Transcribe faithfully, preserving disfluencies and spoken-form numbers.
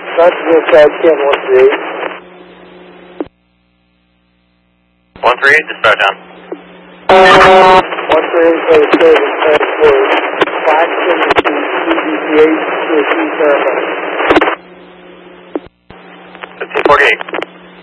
Knoxville, South Ken, one three eight. one three eight, dispatch down. one three eight for the service transport. Claxton to C D C H to a C paramedic.